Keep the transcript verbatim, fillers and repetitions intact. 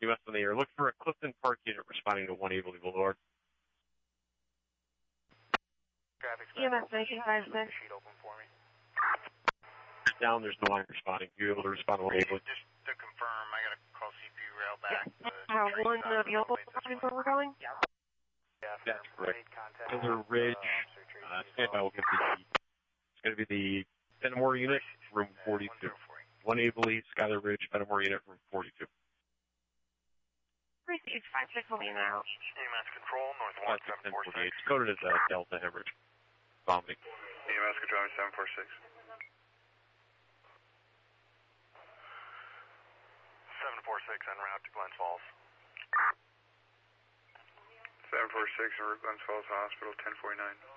U S on the air. Look for a Clifton Park unit responding to one Able Evil Lord. E M S nineteen five six. Sheet open for me. Down, there's no line responding. You're able to respond to one Able. Just to confirm, I gotta call C P U rail back. Yeah. Uh, one available before we're going? Yeah. That's correct. Taylor Ridge, uh, standby will give the, it's going to be the Fenimore unit, room forty-two. One Able East, Skyler Ridge, Fenimore unit, room forty-two. Received five six will be in out. E M S control, north one seven four six. It's coded as a Delta Hemorrhage. Vomiting. E M S control seven four six. seven four six en route to Glens Falls. seven four six en route to Glens Falls Hospital, ten forty-nine.